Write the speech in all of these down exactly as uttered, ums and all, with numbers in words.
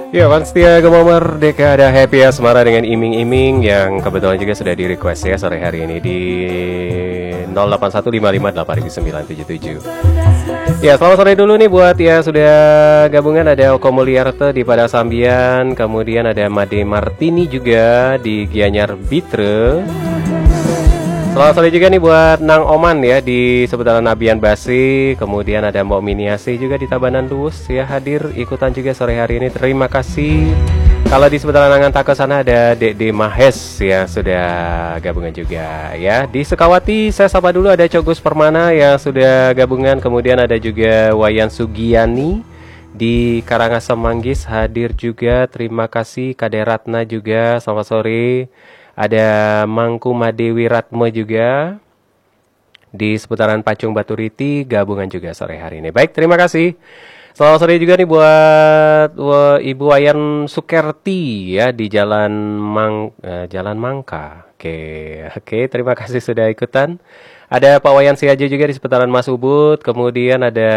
Ya, Setia Gema Merdeka ada Happy Asmara dengan iming-iming yang kebetulan juga sudah di request ya sore hari ini di nol delapan satu lima lima delapan sembilan tujuh tujuh. Ya, selamat sore dulu nih buat ya sudah gabungan, ada Oko Mulyarto di Pada Sambian, kemudian ada Made Martini juga di Gianyar Bitre. Selamat sore juga nih buat Nang Oman ya di seputaran Nabian Basi. Kemudian ada Mbok Miniasi juga di Tabanan Luwus ya hadir ikutan juga sore hari ini. Terima kasih. Kalau di seputaran Angantaka sana ada Dede Mahes ya sudah gabungan juga ya. Di Sekawati saya sapa dulu ada Cogus Permana yang sudah gabungan. Kemudian ada juga Wayan Sugiani di Karangasem Manggis hadir juga. Terima kasih. Kaderatna juga selamat sore. Ada Mangku Madewi Ratmo juga di seputaran Pacung Baturiti gabungan juga sore hari ini. Baik, terima kasih. Selamat sore juga nih buat uh, Ibu Wayan Sukerti ya di Jalan Mang uh, Jalan Mangka. Oke, oke, terima kasih sudah ikutan. Ada Pak Wayan Siaja juga di seputaran Mas Ubud. Kemudian ada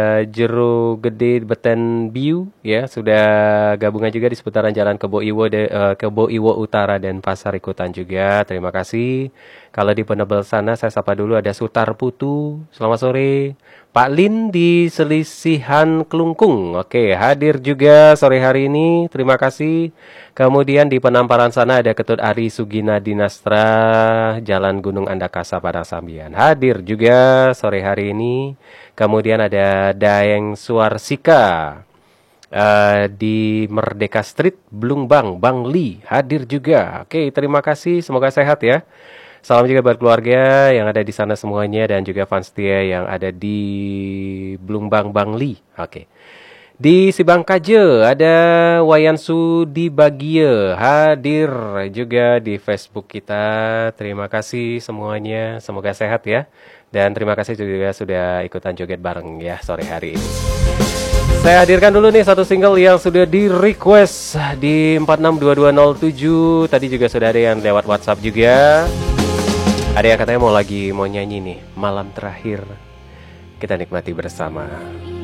Jero Gede Beten Biu ya sudah gabungan juga di seputaran Jalan Kebo Iwo de, uh, Kebo Iwo Utara dan Pasar ikutan juga. Terima kasih. Kalau di Penebel sana saya sapa dulu ada Sutar Putu. Selamat sore. Pak Lin di Selisihan Kelungkung. Oke, hadir juga sore hari ini. Terima kasih. Kemudian di Penamparan sana ada Ketut Ari Sugina Dinastra, Jalan Gunung Andakasa Padang Sambian. Hadir juga sore hari ini. Kemudian ada Daeng Suarsika uh, di Merdeka Street, Blungbang, Bang Li. Hadir juga. Oke, terima kasih. Semoga sehat ya. Salam juga buat keluarga yang ada di sana semuanya dan juga fans Tia yang ada di Blungbang Bangli. Oke. Di Sibangkaje ada Wayan Sudi Bagie hadir juga di Facebook kita. Terima kasih semuanya. Semoga sehat ya. Dan terima kasih juga sudah ikutan joget bareng ya sore hari ini. Saya hadirkan dulu nih satu single yang sudah di request di empat enam dua dua nol tujuh. Tadi juga sudah ada yang lewat WhatsApp juga. Ada yang katanya mau lagi mau nyanyi nih Malam Terakhir. Kita nikmati bersama.